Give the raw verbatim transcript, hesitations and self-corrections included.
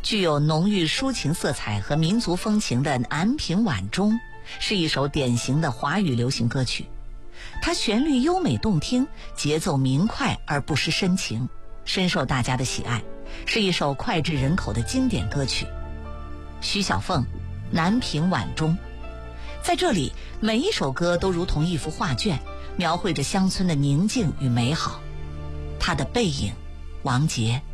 具有浓郁抒情色彩和民族风情的《南屏晚钟》是一首典型的华语流行歌曲，它旋律优美动听，节奏明快而不失深情，深受大家的喜爱，是一首脍炙人口的经典歌曲。徐小凤《南屏晚钟》，在这里每一首歌都如同一幅画卷，描绘着乡村的宁静与美好。它的背影，王杰。